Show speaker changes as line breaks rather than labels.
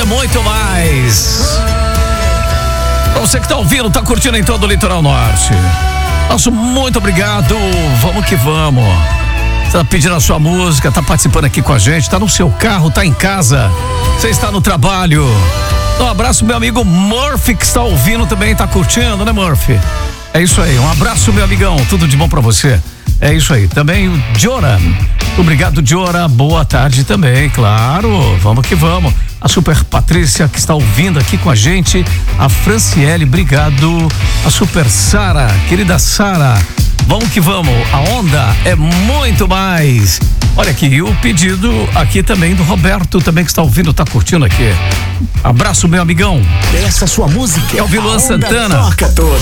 muito mais. Você que tá ouvindo, tá curtindo em todo o Litoral Norte. Nosso muito obrigado. Vamos que vamos. Tá pedindo a sua música, tá participando aqui com a gente, tá no seu carro, tá em casa, você está no trabalho. Um abraço, meu amigo Murphy, que está ouvindo também, tá curtindo, né, Murphy? É isso aí, um abraço, meu amigão, tudo de bom pra você. É isso aí, também o Diora. Obrigado, Diora, boa tarde também, claro, vamos que vamos. A Super Patrícia, que está ouvindo aqui com a gente, a Franciele, obrigado. A Super Sara, querida Sara, vamos que vamos, a onda é muito mais. Olha aqui, o pedido aqui também do Roberto, também que está ouvindo, tá curtindo aqui. Abraço, meu amigão.
Essa sua música
é o Vilã Santana.
Toca toda.